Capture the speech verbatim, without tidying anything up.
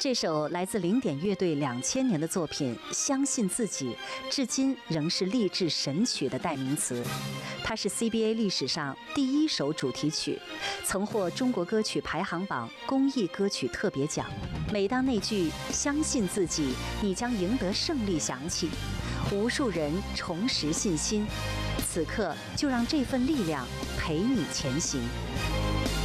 这首来自零点乐队两千年的作品《相信自己》，至今仍是励志神曲的代名词。它是 C B A 历史上第一首主题曲，曾获中国歌曲排行榜公益歌曲特别奖。每当那句“相信自己，你将赢得胜利”响起，无数人重拾信心。此刻，就让这份力量陪你前行。